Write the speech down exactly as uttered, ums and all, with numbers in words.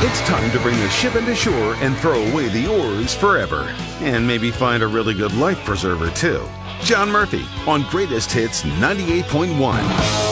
It's time to bring the ship into shore and throw away the oars forever. And maybe find a really good life preserver, too. John Murphy on Greatest Hits ninety-eight point one.